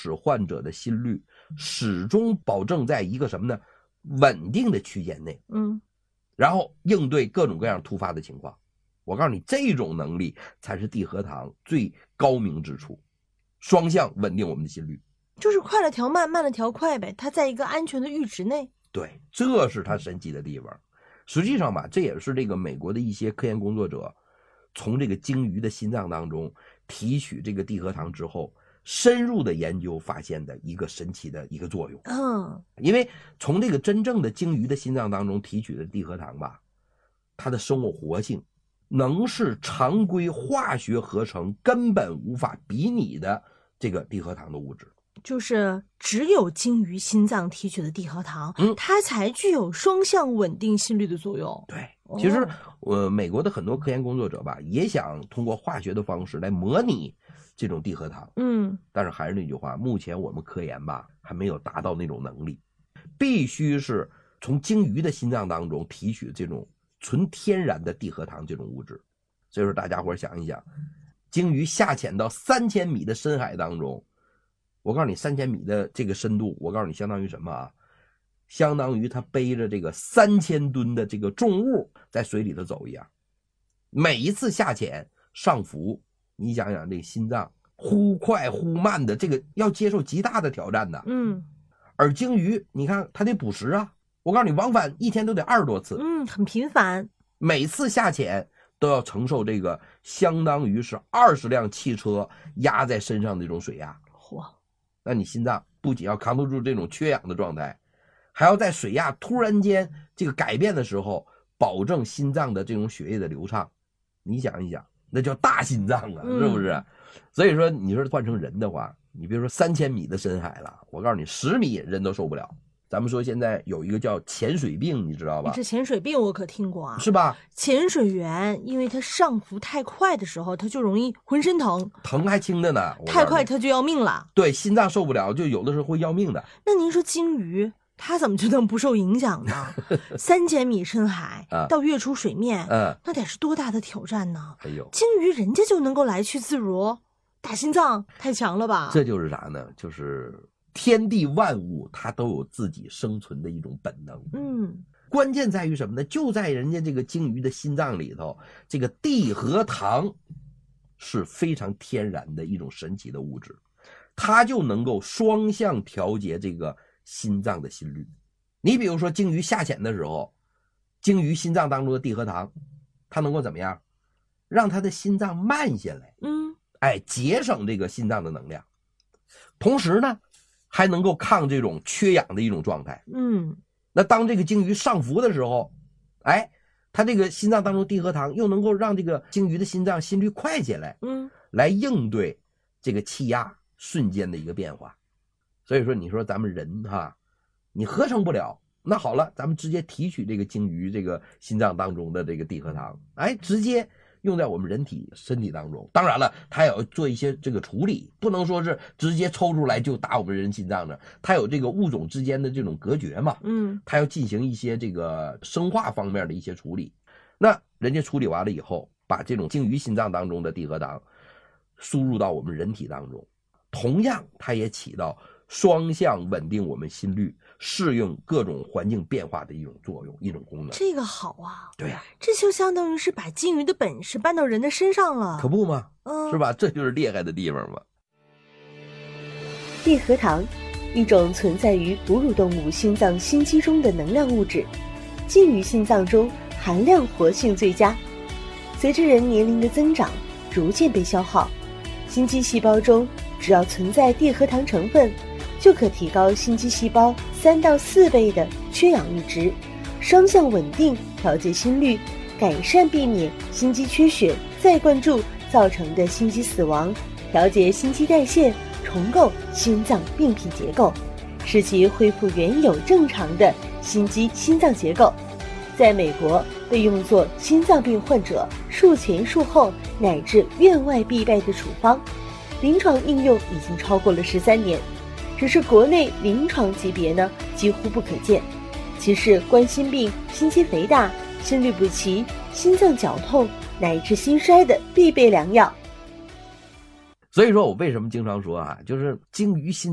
使患者的心率始终保证在一个什么呢？稳定的区间内。然后应对各种各样突发的情况。我告诉你，这种能力才是地核糖最高明之处，双向稳定我们的心率。 就是快了调慢，慢了调快呗，它在一个安全的阈值内。 对，这是它神奇的地方。实际上吧，这也是这个美国的一些科研工作者从这个鲸鱼的心脏当中提取这个地核糖之后，深入的研究发现的一个神奇的一个作用。因为从这个真正的鲸鱼的心脏当中提取的地核糖吧，它的生物活性能是常规化学合成根本无法比拟的这个地核糖的物质。 就是只有鲸鱼心脏提取的地核糖，它才具有双向稳定心率的作用。 对，其实美国的很多科研工作者吧，也想通过化学的方式来模拟这种地核糖。但是还是那句话，目前我们科研吧还没有达到那种能力，必须是从鲸鱼的心脏当中提取这种纯天然的地核糖这种物质。所以说大家伙想一想，鲸鱼下潜到3000米的深海当中，我告诉你3000米的这个深度，我告诉你相当于什么啊？相当于他背着这个3000吨的这个重物在水里头走一样。每一次下潜上浮，你想想这个心脏忽快忽慢的，这个要接受极大的挑战的。而鲸鱼你看它得捕食啊，我告诉你往返一天都得20多次。 很频繁， 每次下潜都要承受这个相当于是20辆汽车压在身上的这种水压。那你心脏不仅要扛得住这种缺氧的状态，还要在水压突然间这个改变的时候保证心脏的这种血液的流畅。你想一想，那叫大心脏啊，是不是？所以说你说换成人的话，你别说3000米的深海了，我告诉你10米人都受不了。咱们说现在有一个叫潜水病，你知道吧？ 这潜水病我可听过啊， 是吧？ 潜水员因为他上浮太快的时候，他就容易浑身疼， 疼还轻的呢， 太快他就要命了。 对，心脏受不了，就有的时候会要命的。 那您说鲸鱼它怎么就能不受影响呢？3000米深海到跃出水面，那得是多大的挑战呢？鲸鱼人家就能够来去自如，打心脏太强了吧？ 这就是啥呢？就是天地万物它都有自己生存的一种本能。关键在于什么呢？就在人家这个鲸鱼的心脏里头，这个地核糖是非常天然的一种神奇的物质，它就能够双向调节这个心脏的心率。你比如说鲸鱼下潜的时候，鲸鱼心脏当中的地核糖它能够怎么样？让它的心脏慢下来，节省这个心脏的能量，同时呢还能够抗这种缺氧的一种状态。那当这个鲸鱼上浮的时候，它这个心脏当中地核糖又能够让这个鲸鱼的心脏心率快起来，来应对这个气压瞬间的一个变化。所以说你说咱们人你合成不了，那好了，咱们直接提取这个鲸鱼这个心脏当中的这个地核糖，直接用在我们人体身体当中。当然了，它也要做一些这个处理，不能说是直接抽出来就打我们人心脏的，它有这个物种之间的这种隔绝嘛，它要进行一些这个生化方面的一些处理。那人家处理完了以后，把这种鲸鱼心脏当中的地核糖输入到我们人体当中，同样它也起到双向稳定我们心率、适应各种环境变化的一种作用、一种功能。 这个好啊！ 对呀， 这就相当于是把鲸鱼的本事搬到人的身上了， 可不吗？是吧？这就是厉害的地方嘛。 地核糖，一种存在于哺乳动物心脏心肌中的能量物质，鲸鱼心脏中含量活性最佳，随着人年龄的增长，逐渐被消耗。心肌细胞中只要存在地核糖成分，就可提高心肌细胞3到4倍的缺氧阈值，双向稳定调节心率，改善避免心肌缺血再灌注造成的心肌死亡，调节心肌代谢，重构心脏病变结构，使其恢复原有正常的心肌心脏结构。在美国被用作心脏病患者术前术后乃至院外必备的处方，临床应用已经超过了13年，只是国内临床级别呢几乎不可见。其是冠心病、心肌肥大、心律不齐、心脏绞痛乃至心衰的必备良药。 所以说我为什么经常说就是鲸鱼心